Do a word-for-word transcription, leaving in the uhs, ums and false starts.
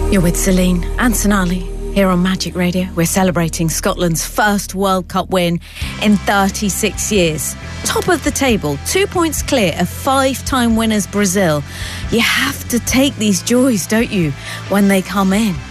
You're with Celine and Sonali here on Magic Radio. We're celebrating Scotland's first World Cup win in thirty-six years. Top of the table, two points clear of five-time winners Brazil. You have to take these joys, don't you, when they come in.